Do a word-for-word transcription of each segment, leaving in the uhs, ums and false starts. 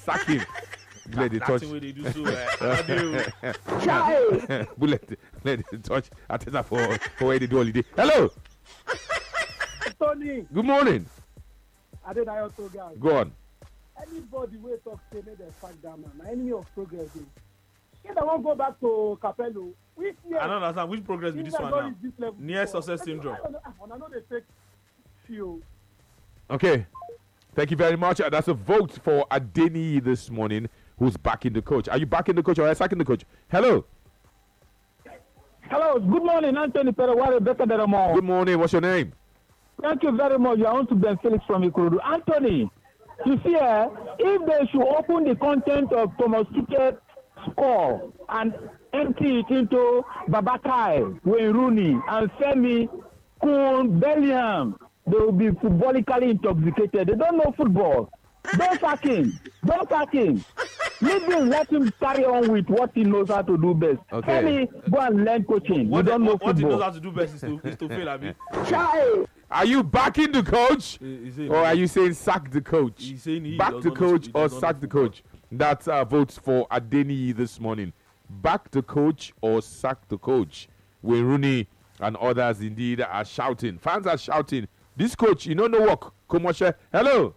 sack him. Let the touch. That's the way they do so. Uh, Bullet. Let the touch. Attention for for where they do holiday. Hello. Tony. Good morning. I did I also guys. Go on. Anybody will talk say make them sack that man. Na enemy of progress. If they won't go back to Capello, which year? I don't understand which progress with this one now. This level Near before. success syndrome. I don't know they take few. Okay. Thank you very much. Uh, That's a vote for Adeni this morning, who's backing the coach. Are you backing the coach or are you sacking the coach? Hello. Hello, good morning, Anthony Pereira, better than them all. Good morning. What's your name? Thank you very much. You are on to Ben Felix from Ikorodu. Anthony, you see, uh, if they should open the content of Thomas Tuchel's score and empty it into Babakai, Wayne Rooney, and Femi, Kun, Bellingham, they will be footballically intoxicated. They don't know football. Don't sack him. Don't sack him. Leave him, let him carry on with what he knows how to do best. Okay. Femi, go and learn coaching. What, you don't know what, what he football. knows how to do best is to, is to fail, I mean. Child. Are you backing the coach? He- he's saying- Or are you saying sack the coach? He's saying he Back does the not- coach he or does not sack know the football. coach? That's uh, votes for Adeni this morning. Back the coach or sack the coach? Wayne Rooney and others indeed are shouting. Fans are shouting. This coach, you know no work. Komoshe. Hello.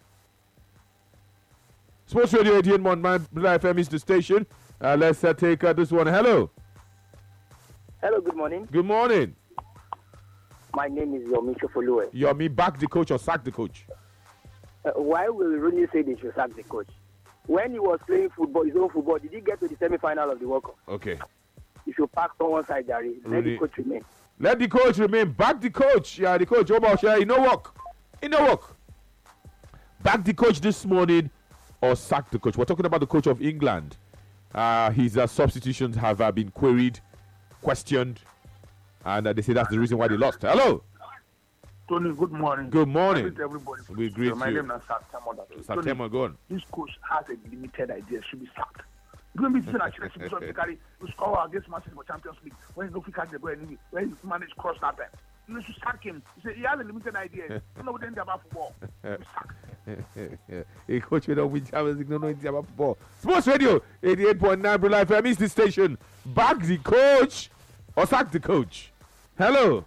Sports Radio eighty-eight point nine F M is the station. Uh, let's uh, take uh, this one. Hello. Hello, good morning. Good morning. My name is Yomi Shofolue. Yomi, back the coach or sack the coach? Uh, why will Rooney say they should sack the coach? When he was playing football, his own football, did he get to the semi-final of the World Cup? Okay. He should pack on one side, Jerry. Let Rooney. the coach remain. Let the coach remain. Back the coach. Yeah, the coach. About yeah, you know work. You know work. Back the coach this morning or sack the coach. We're talking about the coach of England. Uh, his uh, substitutions have uh, been queried, questioned, and uh, they say that's the reason why they lost. Hello. Tony, good morning. Good morning. I greet everybody. We greet Uh, my you. name is Satamo. September, go on. This coach has a limited idea. Should be sacked. You don't be saying that should be to carry to score against Man City for Champions League when he no fit catch the ball anyway. When he manage cross that time. You should sack him. He said he has a limited idea. You don't know anything about football. You sack. A coach we don't win Champions League, don't know anything about football. Sports Radio eighty-eight point nine Blue Life F M is the station. Back the coach or sack the coach. Hello.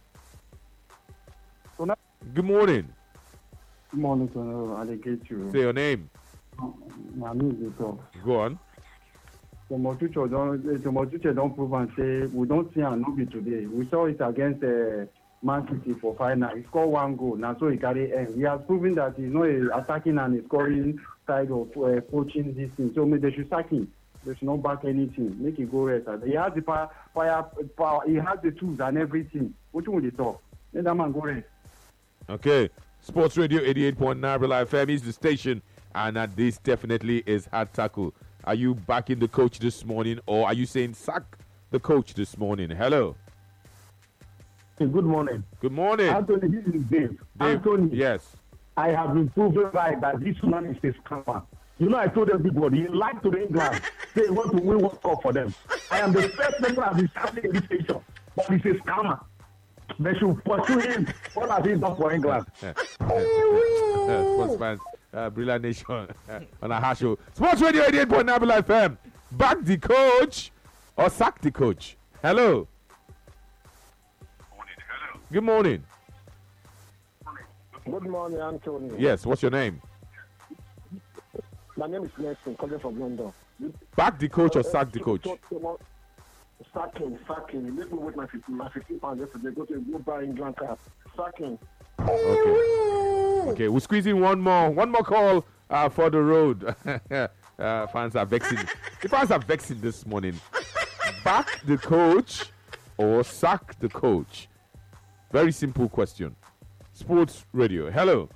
Good morning. Good morning, Tono. I get you. Say your name. My name is Vito. Go on. Tomotucho don't Tomotucho don't prove and say we don't see an Nubi today. We saw it against uh, Man City for final. He scored one goal. Now so he carry end. He has proven that he's not a attacking and a scoring side of uh, coaching this thing. So maybe they should sack him. They should not back anything. Make it go rest. He has the power, fire, power. He has the tools and everything. What will they talk? Let that man go rest. Okay. Sports Radio eighty-eight point nine Real F M is the station, and uh, this definitely is hard tackle. Are you backing the coach this morning, or are you saying sack the coach this morning? Hello. Good morning. Good morning. Anthony, this is Dave. Dave. Anthony, Yes. I have been proven right that this man is a scammer. You know, I told everybody, he lied to the England. They want to win World Cup for them. I am the first member of the family in this station, but he's a scammer. They should pursue him. What has he done for England? Sportsman, uh, Brilliant Nation on a hash show. Sports Radio eighty-eight point nine F M. Back the coach or sack the coach. Hello. Good morning. Good morning, Anthony. Yes, what's your name? My name is Nelson, calling from London. Back the coach or sack the coach? Sack him, sack him. Leave me with my fifteen, my fifteen pounds yesterday. Go to go buy England car. Sack him. Okay. Okay, we're squeezing one more. One more call uh, for the road. uh, fans are vexing. The fans are vexing this morning. Back the coach or sack the coach? Very simple question. Sports Radio. Hello.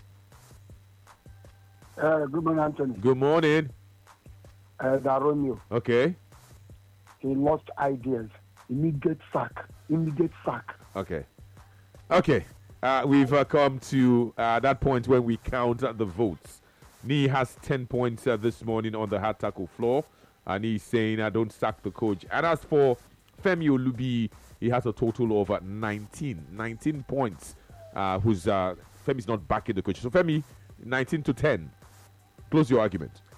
Uh, good morning, Anthony. Good morning. Uh, Daromio. Okay. He lost ideas. Immediate sack. Immediate sack. Okay. Okay. Uh, we've uh, come to uh, that point when we count uh, the votes. Nee has ten points uh, this morning on the hard tackle floor, and he's saying, I don't sack the coach. And as for Femi Olubi, he has a total of uh, nineteen. nineteen points, uh, who's uh, Femi's not backing the coach. So Femi, nineteen to ten. Close your argument.